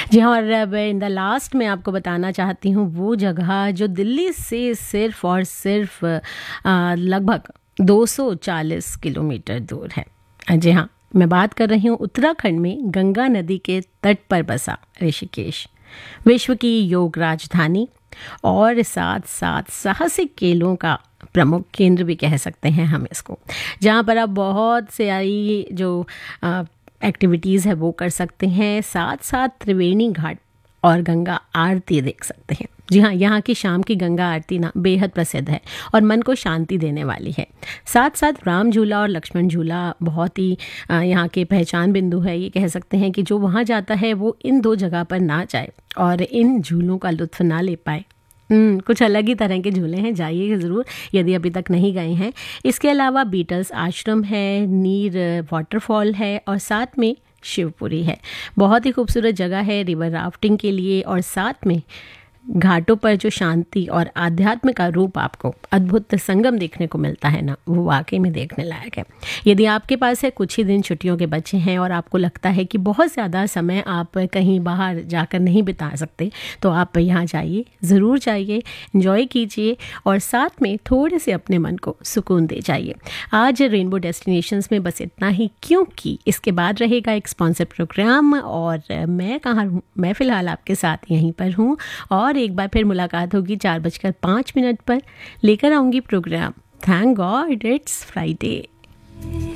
जी हाँ, और अब इन द लास्ट मैं आपको बताना चाहती हूँ वो जगह जो दिल्ली से सिर्फ़ और सिर्फ़ लगभग 240 किलोमीटर दूर है। जी हाँ, मैं बात कर रही हूँ उत्तराखंड में गंगा नदी के तट पर बसा ऋषिकेश, विश्व की योग राजधानी और साथ-साथ साहसिक खेलों का प्रमुख केंद्र भी कह सकते हैं हम इसको। जहाँ पर आप बहुत सारी जो एक्टिविटीज़ है वो कर सकते हैं, साथ-साथ त्रिवेणी घाट और गंगा आरती देख सकते हैं। जी हाँ, यहाँ की शाम की गंगा आरती ना बेहद प्रसिद्ध है और मन को शांति देने वाली है। साथ-साथ राम झूला और लक्ष्मण झूला बहुत ही यहाँ के पहचान बिंदु है। ये कह सकते हैं कि जो वहाँ जाता है वो इन 2 जगह पर ना जाए और इन झूलों का लुत्फ़ ना ले पाए। कुछ अलग ही तरह के झूले हैं, जाइए ज़रूर यदि अभी तक नहीं गए हैं। इसके अलावा बीटल्स आश्रम है, नीर वाटरफॉल है और साथ में शिवपुरी है। बहुत ही खूबसूरत जगह है रिवर राफ्टिंग के लिए और साथ में घाटों पर जो शांति और आध्यात्म का रूप आपको अद्भुत संगम देखने को मिलता है ना, वो वाकई में देखने लायक है। यदि आपके पास है कुछ ही दिन छुट्टियों के बचे हैं और आपको लगता है कि बहुत ज़्यादा समय आप कहीं बाहर जाकर नहीं बिता सकते, तो आप यहाँ जाइए, ज़रूर जाइए, एंजॉय कीजिए और साथ में थोड़े से अपने मन को सुकून दे जाइए। आज रेनबो डेस्टिनेशंस में बस इतना ही, क्योंकि इसके बाद रहेगा एक स्पॉन्सर प्रोग्राम और मैं कहाँ हूँ, मैं फ़िलहाल आपके साथ यहीं पर हूँ और एक बार फिर मुलाकात होगी 4:05 पर। लेकर आऊँगी programme thank God it's Friday.